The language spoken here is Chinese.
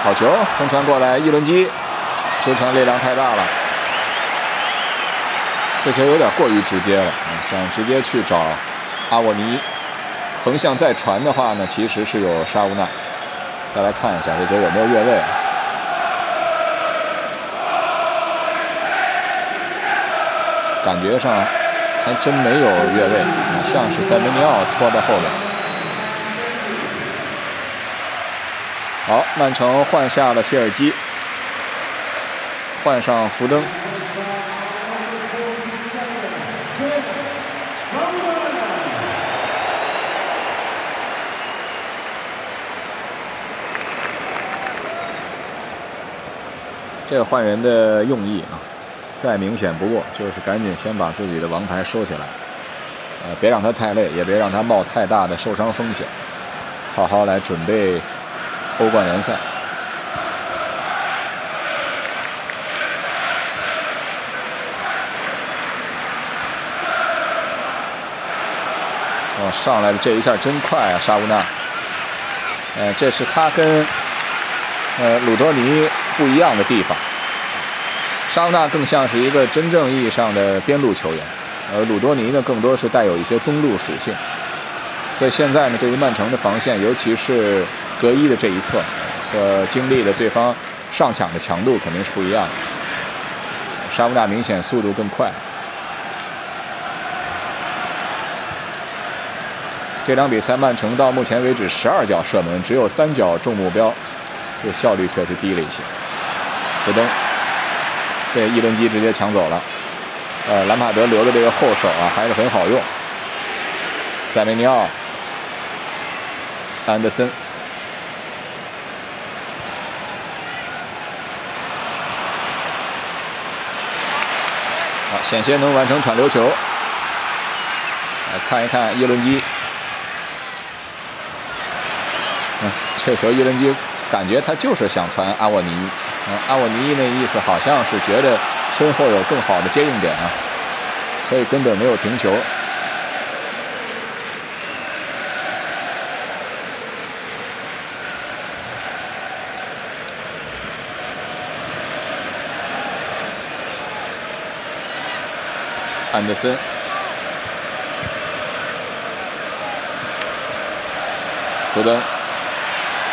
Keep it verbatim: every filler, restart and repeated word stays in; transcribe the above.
好球，横传过来，一轮机，球传力量太大了，这球有点过于直接了，想直接去找阿沃尼，横向再传的话呢，其实是有沙乌纳。再来看一下这球有没有越位。 感觉上还真没有越位，像是塞梅尼奥拖在后面。好，曼城换下了谢尔基，换上福登。这个换人的用意啊。 再明显不过，就是赶紧先把自己的王牌收起来，呃，别让他太累，也别让他冒太大的受伤风险，好好来准备欧冠联赛。哦，上来的这一下真快啊，沙乌纳。呃，这是他跟呃鲁多尼不一样的地方。 沙乌纳更像是一个真正意义上的边路球员，而鲁多尼呢，更多是带有一些中路属性。所以现在呢，对于曼城的防线，尤其是隔一的这一侧，所经历的对方上抢的强度肯定是不一样的。沙乌纳明显速度更快。这场比赛，曼城到目前为止十二脚射门，只有三脚中目标，这效率确实低了一些。福登。 被伊伦基直接抢走了，呃，兰帕德留的这个后手啊还是很好用。塞梅尼奥、安德森，好，险些能完成传流球。来看一看伊伦基，嗯，这球伊伦基感觉他就是想传阿沃尼。 嗯，阿沃尼那意思好像是觉得身后有更好的接应点啊，所以根本没有停球。安德森，福登。